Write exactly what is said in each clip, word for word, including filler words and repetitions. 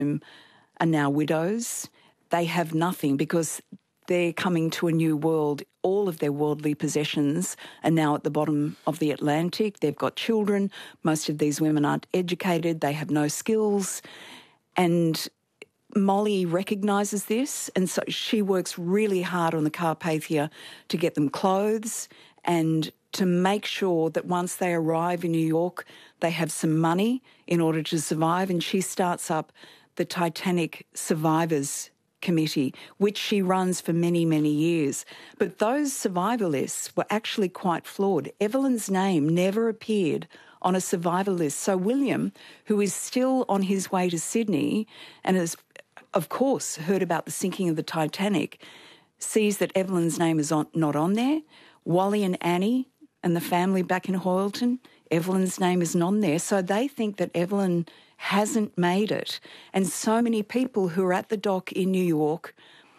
are now widows. They have nothing because they're coming to a new world. All of their worldly possessions are now at the bottom of the Atlantic. They've got children. Most of these women aren't educated. They have no skills. And Molly recognises this, and so she works really hard on the Carpathia to get them clothes and to make sure that once they arrive in New York, they have some money in order to survive. And she starts up the Titanic Survivors Committee, which she runs for many, many years. But those survivor lists were actually quite flawed. Evelyn's name never appeared on a survivor list. So William, who is still on his way to Sydney and has, of course, heard about the sinking of the Titanic, sees that Evelyn's name is on, not on there. Wally and Annie and the family back in Hoyleton, Evelyn's name isn't on there. So they think that Evelyn hasn't made it. And so many people who are at the dock in New York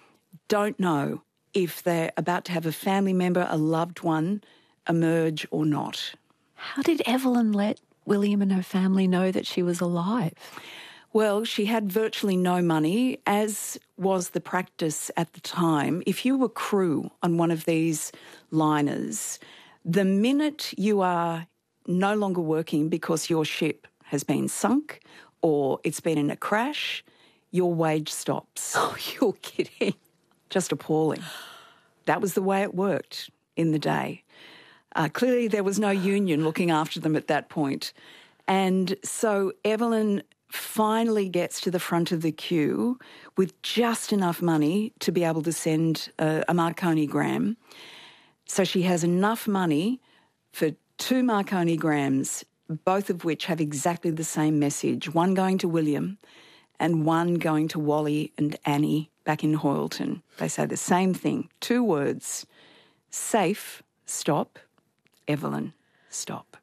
don't know if they're about to have a family member, a loved one, emerge or not. How did Evelyn let William and her family know that she was alive? Well, she had virtually no money, as was the practice at the time. If you were crew on one of these liners, the minute you are no longer working because your ship has been sunk or it's been in a crash, your wage stops. Oh, you're kidding. Just appalling. That was the way it worked in the day. Uh, clearly there was no union looking after them at that point. And so Evelyn finally gets to the front of the queue with just enough money to be able to send a, a Marconi gram. So she has enough money for two Marconi grams, both of which have exactly the same message, one going to William and one going to Wally and Annie back in Hoyleton. They say the same thing, two words, safe, stop, Evelyn, stop.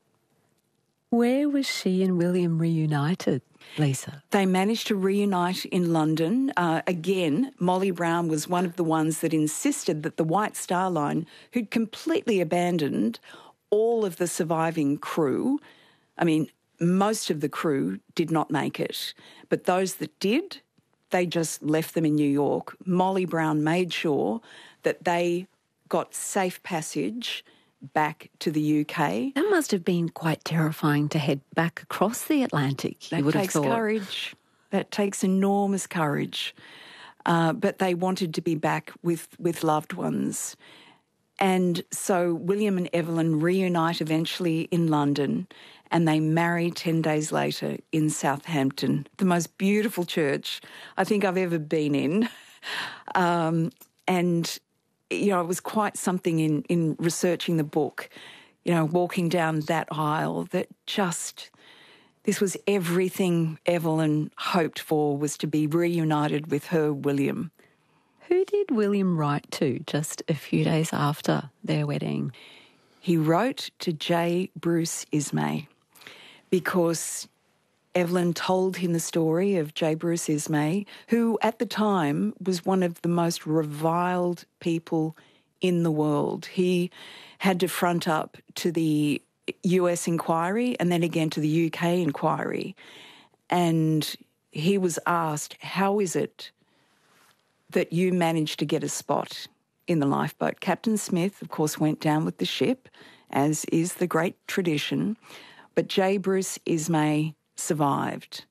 Where was she and William reunited, Lisa? They managed to reunite in London. Uh, again, Molly Brown was one of the ones that insisted that the White Star Line, who'd completely abandoned all of the surviving crew, I mean, most of the crew did not make it, but those that did, they just left them in New York. Molly Brown made sure that they got safe passage back to the U K. That must have been quite terrifying to head back across the Atlantic, that you would have takes thought. courage. That takes enormous courage. Uh, but they wanted to be back with, with loved ones. And so William and Evelyn reunite eventually in London, and they marry ten days later in Southampton, the most beautiful church I think I've ever been in. Um, and you know, it was quite something in, in researching the book, you know, walking down that aisle that just, this was everything Evelyn hoped for, was to be reunited with her William. Who did William write to just a few days after their wedding? He wrote to J. Bruce Ismay because Evelyn told him the story of J. Bruce Ismay, who at the time was one of the most reviled people in the world. He had to front up to the U S inquiry and then again to the U K inquiry. And he was asked, how is it that you managed to get a spot in the lifeboat? Captain Smith, of course, went down with the ship, as is the great tradition, but J. Bruce Ismay survived.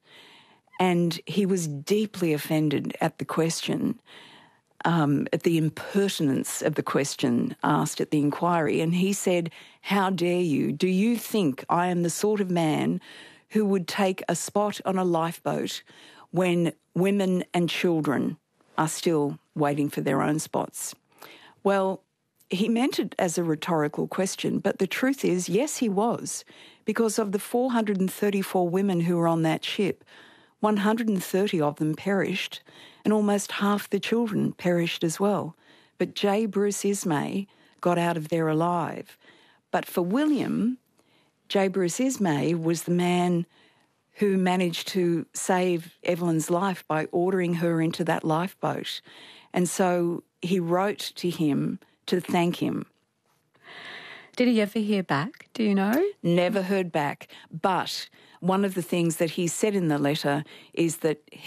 And he was deeply offended at the question, um, at the impertinence of the question asked at the inquiry. And he said, how dare you? Do you think I am the sort of man who would take a spot on a lifeboat when women and children are still waiting for their own spots? Well, he meant it as a rhetorical question, but the truth is, yes, he was. Because of the four hundred thirty-four women who were on that ship, one hundred thirty of them perished, and almost half the children perished as well. But J. Bruce Ismay got out of there alive. But for William, J. Bruce Ismay was the man who managed to save Evelyn's life by ordering her into that lifeboat. And so he wrote to him to thank him. Did he ever hear back? Do you know? Never heard back. But one of the things that he said in the letter is that